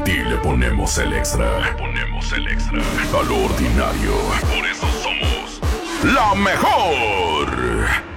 ti le ponemos el extra. Le ponemos el extra. A lo ordinario. Por eso somos la mejor.